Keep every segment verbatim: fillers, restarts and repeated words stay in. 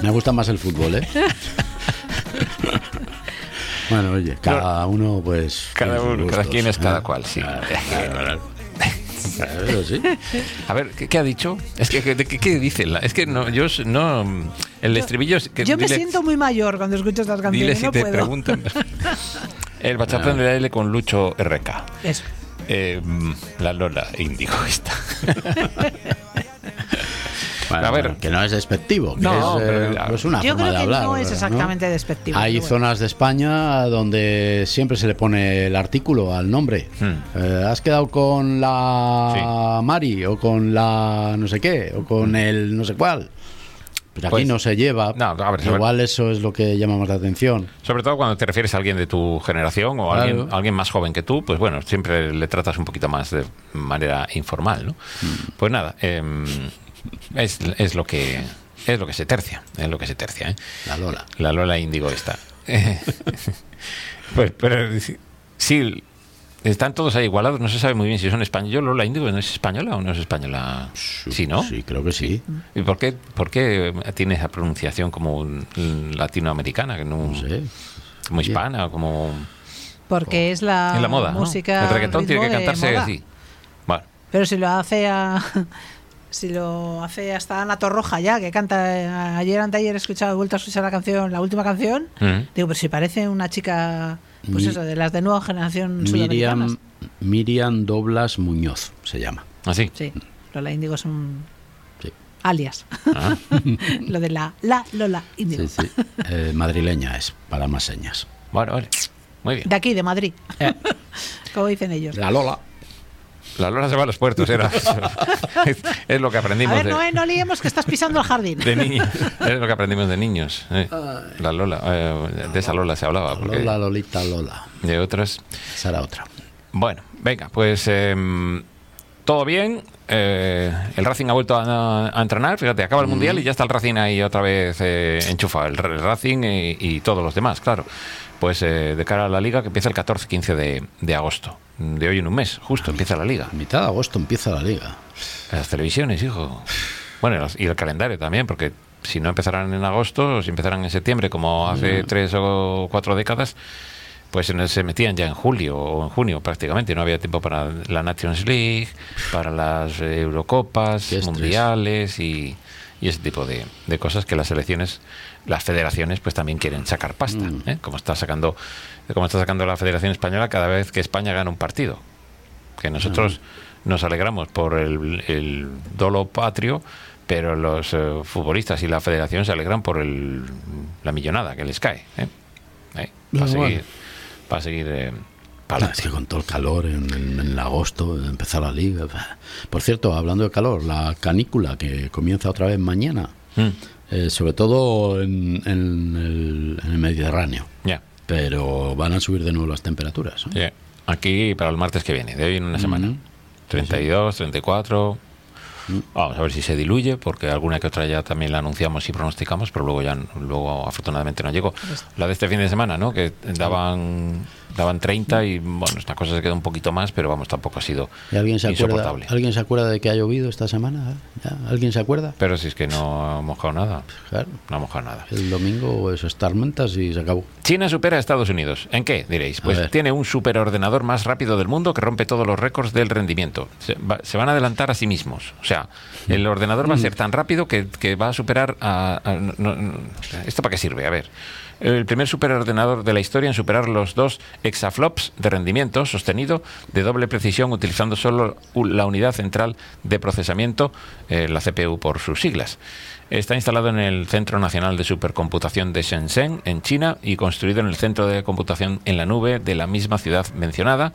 Me gusta más el fútbol, ¿eh? Bueno, oye, cada uno, pues... Cada uno, cada quien es cada ¿eh? cual, sí. Claro, claro. Claro, sí. A ver, ¿qué, qué ha dicho? Es que, ¿qué, qué dice? La, es que no, yo no... El estribillo... Es que, yo me dile, siento muy mayor cuando escucho estas canciones. Dile si no te puedo. preguntan. El bachatón del aire con Lucho R K. Eso. Eh, la Lola Índigo está. Bueno, a ver, bueno, que no es despectivo, que no, es, pero, eh, pues una yo forma creo de que hablar. no es exactamente ¿no? despectivo. Hay bueno. zonas de España donde siempre se le pone el artículo al nombre. Hmm. Eh, ¿Has quedado con la sí. Mari o con la no sé qué o con hmm. el no sé cuál? Pero aquí pues, no se lleva. No, a ver, igual sobre, eso es lo que llama más la atención. Sobre todo cuando te refieres a alguien de tu generación o a claro. alguien, alguien más joven que tú, pues bueno, siempre le tratas un poquito más de manera informal, ¿no? Hmm. Pues nada, eh, es, es lo que es lo que se tercia, es lo que se tercia, ¿eh? La Lola. La Lola Índigo está. Pues, pero sí, están todos ahí igualados, no se sabe muy bien si son españoles. ¿Lola Índigo no es española o no es española? Sí, ¿no? Sí, creo que sí. ¿Y por qué, por qué tiene esa pronunciación como latinoamericana, que no, no sé, como hispana, como... Porque o, es la, la moda, música, ¿no? El reggaetón tiene que cantarse así. Bueno. Pero si lo hace a... Si lo hace hasta Ana Torroja ya, que canta ayer, anteayer he escuchado, he vuelto a escuchar la canción, la última canción, uh-huh. digo, pero si parece una chica, pues Mi, eso, de las de nueva generación sudamericanas. Miriam, Miriam Doblas Muñoz se llama. ¿Ah, sí? Sí, Lola Índigo es un sí. alias. ¿Ah? Lo de la, la Lola Índigo. Sí, sí. Eh, madrileña es, para más señas. Bueno, vale, muy bien. De aquí, de Madrid, eh. como dicen ellos. La Lola. La Lola se va a los puertos, era es, es lo que aprendimos. A ver, de, no, eh, no liemos que estás pisando el jardín. De niños, es lo que aprendimos de niños. Eh. La Lola, eh, de esa Lola se hablaba. Porque Lola, Lolita, Lola. De otras. Esa era otra. Bueno, venga, pues eh, todo bien. Eh, el Racing ha vuelto a, a entrenar. Fíjate, acaba el mm. Mundial y ya está el Racing ahí otra vez eh, enchufado. El, el Racing y, y todos los demás, claro. Pues eh, de cara a la Liga que empieza el catorce quince de, de agosto. De hoy en un mes, justo, empieza la Liga. A mitad de agosto empieza la Liga. Las televisiones, hijo. Bueno, y el calendario también, porque si no empezarán en agosto, o si empezarán en septiembre, como hace mm. tres o cuatro décadas, pues se metían ya en julio o en junio prácticamente. No había tiempo para la Nations League, para las Eurocopas, mundiales y, y ese tipo de, de cosas que las selecciones, las federaciones, pues también quieren sacar pasta, mm. ¿eh? Como está sacando... como está sacando la Federación Española cada vez que España gana un partido. Que nosotros uh-huh. nos alegramos por el, el dolo patrio, pero los eh, futbolistas y la Federación se alegran por el, la millonada que les cae. ¿eh? ¿Eh? Para, no, seguir, bueno. para seguir... Eh, para es que con todo el calor en, en, en agosto, empezar la Liga... Por cierto, hablando de calor, la canícula que comienza otra vez mañana, mm. eh, sobre todo en, en, el, en el Mediterráneo. Ya. Yeah. Pero van a subir de nuevo las temperaturas, ¿no? Yeah. Aquí para el martes que viene, de hoy en una semana. Mm-hmm. treinta y dos, treinta y cuatro. Mm. Vamos a ver si se diluye, porque alguna que otra ya también la anunciamos y pronosticamos, pero luego ya luego afortunadamente no llegó. La de este fin de semana, ¿no? Que daban daban treinta y bueno, esta cosa se queda un poquito más, pero vamos, tampoco ha sido ¿Y alguien se insoportable. Acuerda, ¿Alguien se acuerda de que ha llovido esta semana? ¿Ya? ¿Alguien se acuerda? Pero si es que no ha mojado nada. Claro. No ha mojado nada. El domingo esas tormentas y se acabó. China supera a Estados Unidos. ¿En qué? Diréis. Pues tiene un superordenador más rápido del mundo que rompe todos los récords del rendimiento. Se, va, se van a adelantar a sí mismos. O sea, el ordenador va a ser tan rápido que, que va a superar a... a no, no, ¿esto para qué sirve? A ver... El primer superordenador de la historia en superar los dos exaflops de rendimiento sostenido de doble precisión utilizando solo la unidad central de procesamiento, eh, la C P U por sus siglas. Está instalado en el Centro Nacional de Supercomputación de Shenzhen, en China, y construido en el Centro de Computación en la Nube de la misma ciudad mencionada.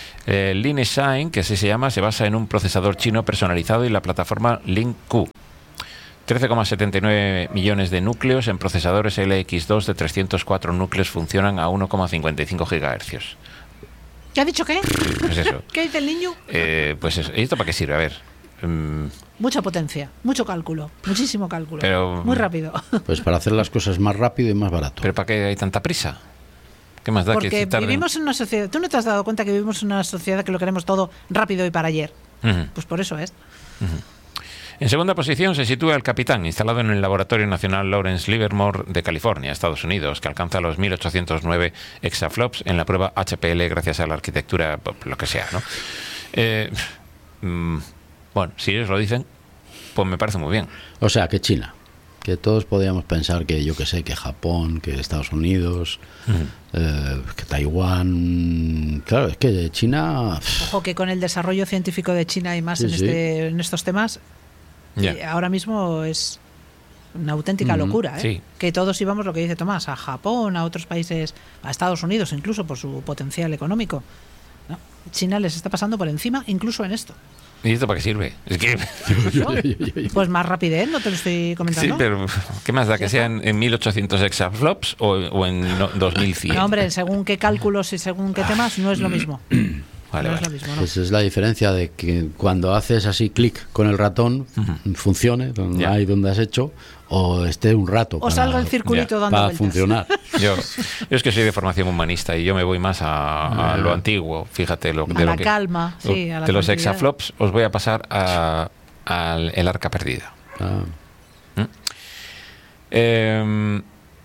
El Line Shine, que así se llama, se basa en un procesador chino personalizado y la plataforma Lin-Q. trece coma setenta y nueve millones de núcleos en procesadores L X dos de trescientos cuatro núcleos funcionan a uno coma cincuenta y cinco gigahercios. ¿Qué ha dicho qué? Pues eso. ¿Qué dice el niño? Eh, pues eso. ¿Y esto para qué sirve? A ver. Um, Mucha potencia, mucho cálculo, muchísimo cálculo. Pero, muy rápido. Pues para hacer las cosas más rápido y más barato. ¿Pero para qué hay tanta prisa? ¿Qué más da? Porque que tarden? vivimos en una sociedad... ¿Tú no te has dado cuenta que vivimos en una sociedad que lo queremos todo rápido y para ayer? Uh-huh. Pues por eso es. Uh-huh. En segunda posición se sitúa el Capitán, instalado en el Laboratorio Nacional Lawrence Livermore de California, Estados Unidos, que alcanza los mil ochocientos nueve exaflops en la prueba H P L gracias a la arquitectura, lo que sea, ¿no? Eh, mm, bueno, si ellos lo dicen, pues me parece muy bien. O sea, que China, que todos podríamos pensar que, yo que sé, que Japón, que Estados Unidos, uh-huh. eh, que Taiwán. Claro, es que China. Ojo que con el desarrollo científico de China y más sí, en, sí. este, en estos temas, yeah. eh, ahora mismo es una auténtica uh-huh. locura, ¿eh? Sí. Que todos íbamos, lo que dice Tomás, a Japón, a otros países, a Estados Unidos, incluso por su potencial económico. ¿No? China les está pasando por encima, incluso en esto. ¿Y esto para qué sirve? Es que... Pues más rapidez, no te lo estoy comentando. Sí, pero ¿qué más da? ¿Que sean en mil ochocientos exaflops o, o en no, dos mil cien? No, hombre, según qué cálculos y según qué temas, no es lo mismo. Vale, no vale. Es lo mismo, ¿no? Pues es la diferencia de que cuando haces así clic con el ratón, uh-huh. funcione, donde yeah. hay donde has hecho, o esté un rato o para, salga el circulito yeah. dando para vueltas. funcionar. Yo, yo es que soy de formación humanista y yo me voy más a, a lo antiguo, fíjate. Lo, a de la lo que, calma, sí, a la de los tranquilidad. exaflops os voy a pasar a, a el arca perdida. Ah. ¿Mm? Eh,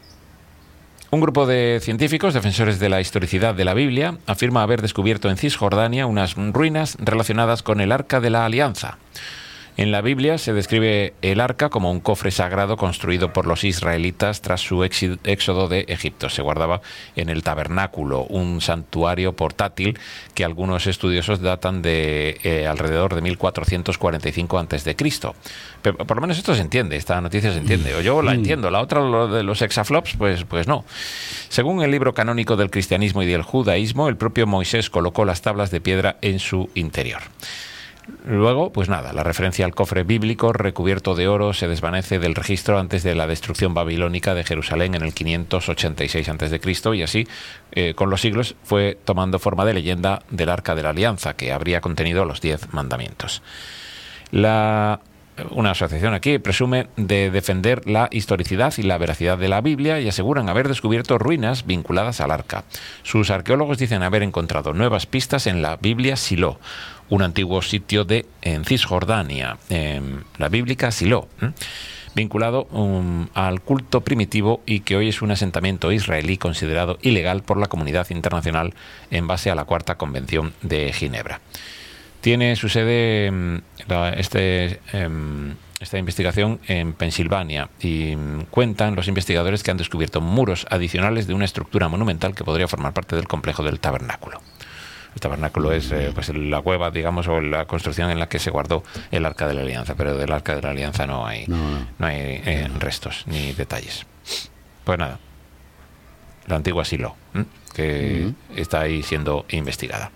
un grupo de científicos, defensores de la historicidad de la Biblia, afirma haber descubierto en Cisjordania unas ruinas relacionadas con el Arca de la Alianza. En la Biblia se describe el arca como un cofre sagrado construido por los israelitas tras su éxodo de Egipto. Se guardaba en el tabernáculo, un santuario portátil que algunos estudiosos datan de eh, alrededor de mil cuatrocientos cuarenta y cinco antes de Cristo. Pero por lo menos esto se entiende, esta noticia se entiende. O yo la entiendo, la otra, lo de los exaflops, pues, pues no. Según el libro canónico del cristianismo y del judaísmo, el propio Moisés colocó las tablas de piedra en su interior. Luego, pues nada, la referencia al cofre bíblico recubierto de oro se desvanece del registro antes de la destrucción babilónica de Jerusalén en el quinientos ochenta y seis antes de Cristo y así, eh, con los siglos, fue tomando forma de leyenda del Arca de la Alianza, que habría contenido los diez mandamientos. La... Una asociación aquí presume de defender la historicidad y la veracidad de la Biblia y aseguran haber descubierto ruinas vinculadas al arca. Sus arqueólogos dicen haber encontrado nuevas pistas en la Biblia Silo, un antiguo sitio de en Cisjordania, en la bíblica Silo, ¿eh? vinculado um, al culto primitivo y que hoy es un asentamiento israelí considerado ilegal por la comunidad internacional en base a la Cuarta Convención de Ginebra. Tiene su sede este, esta investigación en Pensilvania y cuentan los investigadores que han descubierto muros adicionales de una estructura monumental que podría formar parte del complejo del tabernáculo. El tabernáculo es eh, pues la cueva, digamos, o la construcción en la que se guardó el Arca de la Alianza, pero del Arca de la Alianza no hay, no, no. No hay eh, restos ni detalles. Pues nada, la antigua Silo, ¿eh? que uh-huh. está ahí siendo investigada.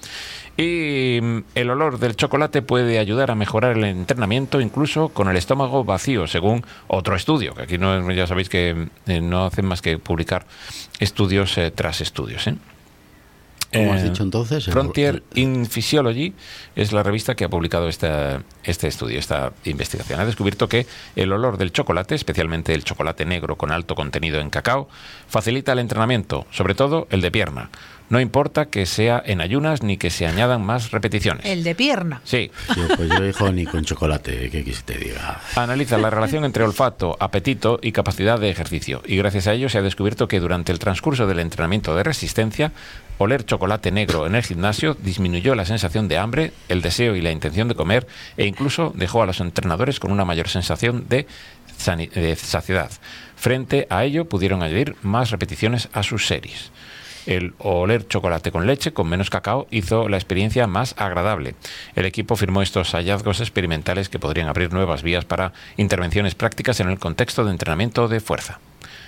Y el olor del chocolate puede ayudar a mejorar el entrenamiento incluso con el estómago vacío, según otro estudio, que aquí no, ya sabéis que eh, no hacen más que publicar estudios eh, tras estudios, ¿eh? ¿Cómo has Eh, dicho entonces? Frontier in Physiology es la revista que ha publicado esta, este estudio, esta investigación. Ha descubierto que el olor del chocolate, especialmente el chocolate negro con alto contenido en cacao, facilita el entrenamiento, sobre todo el de pierna. No importa que sea en ayunas ni que se añadan más repeticiones. El de pierna. Sí. Sí, pues yo hijo ni con chocolate, ¿qué quieres que te diga? Analiza la relación entre olfato, apetito y capacidad de ejercicio. Y gracias a ello se ha descubierto que durante el transcurso del entrenamiento de resistencia, oler chocolate negro en el gimnasio disminuyó la sensación de hambre, el deseo y la intención de comer e incluso dejó a los entrenadores con una mayor sensación de, de saciedad. Frente a ello pudieron añadir más repeticiones a sus series. El oler chocolate con leche, con menos cacao, hizo la experiencia más agradable. El equipo firmó estos hallazgos experimentales que podrían abrir nuevas vías para intervenciones prácticas en el contexto de entrenamiento de fuerza.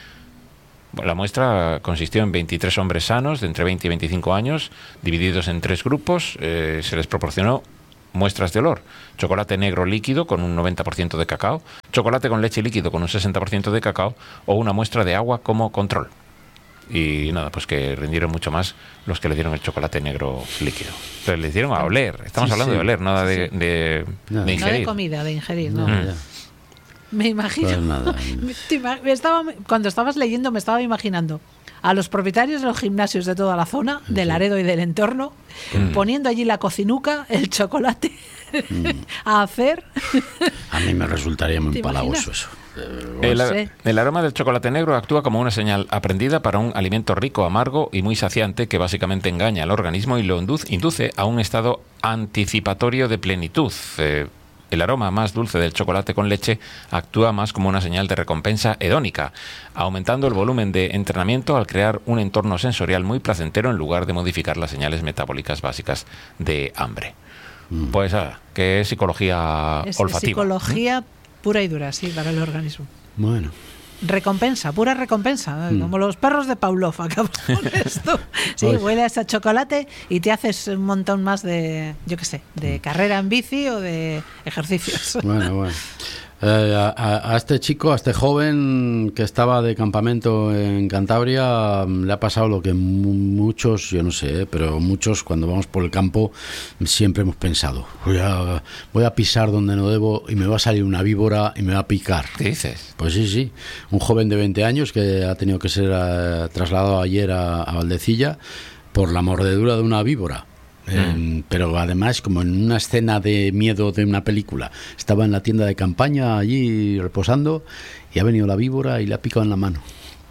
La muestra consistió en veintitrés hombres sanos de entre veinte y veinticinco años, divididos en tres grupos. Eh, se les proporcionó muestras de olor: chocolate negro líquido con un noventa por ciento de cacao, chocolate con leche líquido con un sesenta por ciento de cacao o una muestra de agua como control. Y nada, pues que rindieron mucho más los que le dieron el chocolate negro líquido. Pero le dieron a oler. Estamos sí, hablando sí. de oler, nada de, sí. de, no, de ingerir. No de comida, de ingerir, no. Mm. Me imagino. Pues nada. Me estaba, cuando estabas leyendo me estaba imaginando a los propietarios de los gimnasios de toda la zona, de Laredo y del entorno, mm. poniendo allí la cocinuca, el chocolate a hacer. A mí me resultaría muy empalagoso eso. El, sé. el aroma del chocolate negro actúa como una señal aprendida para un alimento rico, amargo y muy saciante que básicamente engaña al organismo y lo indu- induce a un estado anticipatorio de plenitud. Eh, el aroma más dulce del chocolate con leche actúa más como una señal de recompensa hedónica, aumentando el volumen de entrenamiento al crear un entorno sensorial muy placentero en lugar de modificar las señales metabólicas básicas de hambre. Mm. Pues, ah, que es psicología es olfativa. Psicología ¿eh? Pura y dura, sí, para el organismo. Bueno. Recompensa, pura recompensa, mm. como los perros de Pavlov, acabamos con esto. Sí, Oye. Huele a ese chocolate y te haces un montón más de, yo qué sé, de carrera en bici o de ejercicios. Bueno, bueno. Eh, a, a este chico, a este joven que estaba de campamento en Cantabria, le ha pasado lo que muchos, yo no sé, pero muchos cuando vamos por el campo siempre hemos pensado, voy a, voy a pisar donde no debo y me va a salir una víbora y me va a picar. ¿Qué dices? Pues sí, sí. Un joven de veinte años que ha tenido que ser uh, trasladado ayer a, a Valdecilla por la mordedura de una víbora. Eh, pero además como en una escena de miedo de una película. Estaba en la tienda de campaña allí reposando y ha venido la víbora y le ha picado en la mano.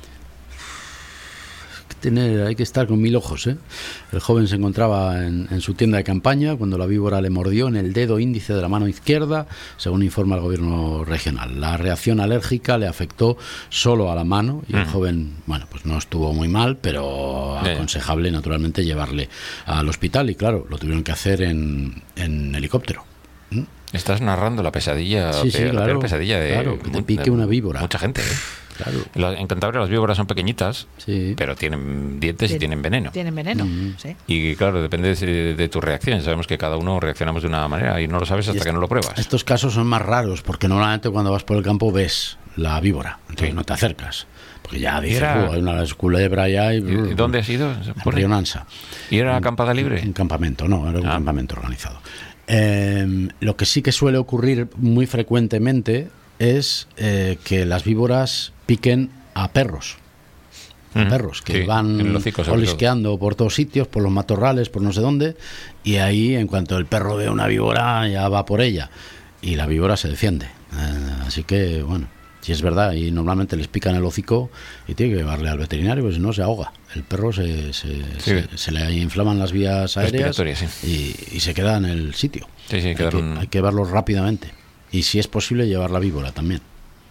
Hay que, tener, hay que estar con mil ojos, ¿eh? El joven se encontraba en, en su tienda de campaña cuando la víbora le mordió en el dedo índice de la mano izquierda, según informa el gobierno regional. La reacción alérgica le afectó solo a la mano y el uh-huh. joven, bueno, pues no estuvo muy mal, pero aconsejable naturalmente llevarle al hospital y claro, lo tuvieron que hacer en, en helicóptero. ¿Mm? Estás narrando la pesadilla, sí, sí, peor, claro, la peor pesadilla de, claro, que te pique de una víbora. Mucha gente, ¿eh? Claro. En Cantabria las víboras son pequeñitas, sí. pero tienen dientes y tienen veneno. Tienen veneno, mm. sí. Y claro, depende de, de tu reacción. Sabemos que cada uno reaccionamos de una manera y no lo sabes hasta que no lo pruebas. Estos casos son más raros porque normalmente cuando vas por el campo ves la víbora, entonces sí. no te acercas. Porque ya dices, era... hay una culebra allá. Y, ¿Y dónde has ido? En Río Nansa. ¿Y era acampada libre? Un campamento, no, era un ah. campamento organizado. Eh, lo que sí que suele ocurrir muy frecuentemente es eh, que las víboras piquen a perros. A mm, perros que sí, van olisqueando por todos sitios, por los matorrales, por no sé dónde, y ahí en cuanto el perro ve una víbora ya va por ella y la víbora se defiende. Eh, así que bueno, si es verdad, y normalmente les pican el hocico y tiene que llevarle al veterinario, porque si no se ahoga. El perro se, se, sí. se, se le inflaman las vías aéreas sí. y, y se queda en el sitio. Sí, sí, hay, que, un... hay que verlo rápidamente. Y si es posible, llevar la víbora también.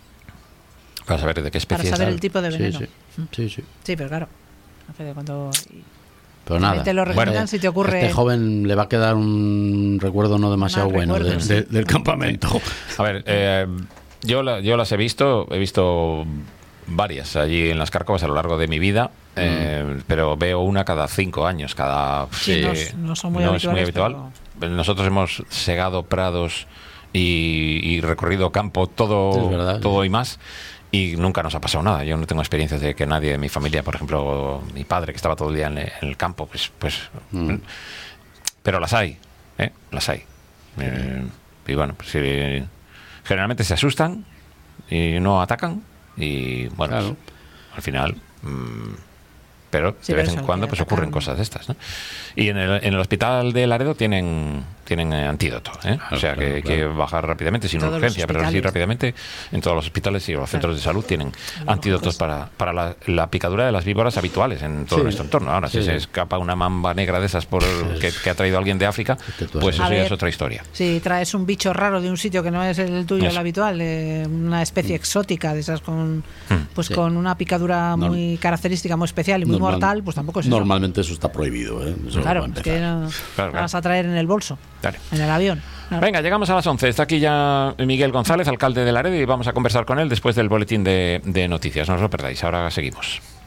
Para saber de qué especie Para saber es el tipo de veneno. Sí, sí. sí, sí. sí pero claro. Cuando... Pero nada, te lo recomiendan, bueno, si te ocurre... este joven le va a quedar un recuerdo no demasiado bueno recuerdo, de, sí. de, del campamento. A ver, eh, yo, la, yo las he visto, he visto varias allí en las Cárcovas a lo largo de mi vida, mm. eh, pero veo una cada cinco años, cada... Sí, eh, no, no son muy no habituales, es muy habitual. Pero... Nosotros hemos segado prados y, y recorrido campo todo, verdad, todo sí. y más. Y nunca nos ha pasado nada. Yo no tengo experiencias de que nadie de mi familia, por ejemplo, mi padre que estaba todo el día en, en el campo, pues, pues mm. pero las hay, ¿eh? Las hay. Eh, y bueno, pues, eh, generalmente se asustan y no atacan y bueno, claro. pues, al final, mmm, pero sí, de vez pero en cuando pues ocurren cosas de estas, ¿no? Y en el, en el hospital de Laredo tienen tienen eh, antídoto, ¿eh? Claro, o sea que hay claro. que bajar rápidamente, sin todos urgencia, pero sí rápidamente. En todos los hospitales y los centros claro. de salud tienen claro, antídotos pues. para, para la, la picadura de las víboras habituales en todo sí. nuestro entorno. Ahora, sí. si se escapa una mamba negra de esas por que, que ha traído alguien de África, pues eso ya es otra historia. Si traes un bicho raro de un sitio que no es el tuyo, eso. el habitual, eh, una especie mm. exótica de esas con mm. pues sí. con una picadura no. muy característica, muy especial y muy Normal, mortal, pues tampoco es eso. Normalmente eso está prohibido, ¿eh? Eso claro, es que no claro, vas a traer en el bolso, claro. en el avión. Claro. Venga, llegamos a las once. Está aquí ya Miguel González, alcalde de Laredo, y vamos a conversar con él después del boletín de, de noticias. No os lo perdáis, ahora seguimos.